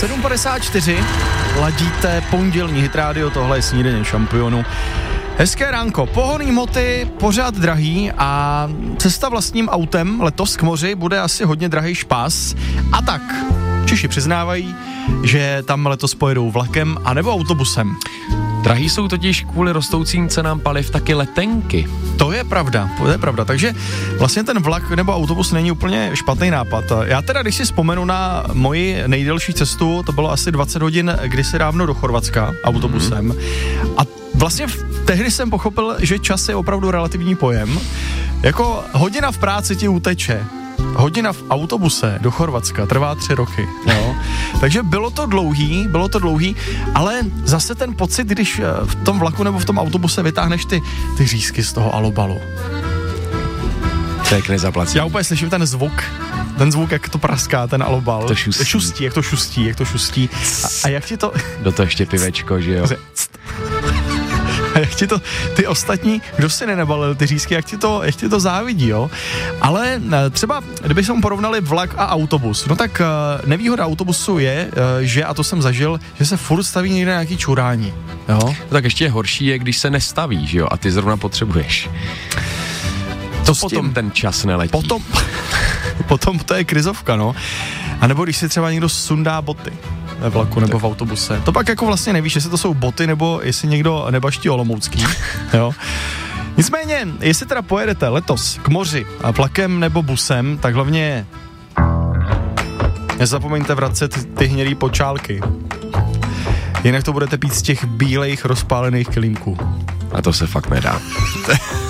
7:54, ladíte pondělní Hit Radio, tohle je Snídaně šampionů. Hezké ránko, pohonný hmoty pořád drahý a cesta vlastním autem letos k moři bude asi hodně drahý špás. A tak, Češi přiznávají, že tam letos pojedou vlakem anebo autobusem. Drahý jsou totiž kvůli rostoucím cenám paliv taky letenky. To je pravda, takže vlastně ten vlak nebo autobus není úplně špatný nápad. Já teda, když si vzpomenu na moji nejdelší cestu, to bylo asi 20 hodin kdysi dávno do Chorvatska autobusem a vlastně tehdy jsem pochopil, že čas je opravdu relativní pojem. Jako hodina v práci ti uteče. Hodina v autobuse do Chorvatska trvá 3 roky, jo. Takže bylo to dlouhý, ale zase ten pocit, když v tom vlaku nebo v tom autobuse vytáhneš ty řízky z toho alobalu. To je k nezaplacení. Já úplně slyším ten zvuk, jak to praská, ten alobal. To šustí. Jak to šustí. A jak ti to... Do toho ještě pivečko, že jo? A jak ti to, ty ostatní, kdo si nenabalil ty řízky, jak ti to závidí, jo? Ale třeba, kdybychom porovnali vlak a autobus, no tak nevýhoda autobusu je, že, a to jsem zažil, že se furt staví někde nějaký čurání, jo? Tak ještě horší je, když se nestaví, že jo? A ty zrovna potřebuješ. To potom ten čas neletí. Potom to je krizovka, no. A nebo když si třeba někdo sundá boty ve vlaku nebo v autobuse. To pak jako vlastně nevíš, jestli to jsou boty, nebo jestli někdo nebaští olomoucký, jo. Nicméně, jestli teda pojedete letos k moři a vlakem nebo busem, tak hlavně nezapomeňte vracet ty hnědý počálky. Jinak to budete pít z těch bílejch rozpálených kelímků. A to se fakt nedá.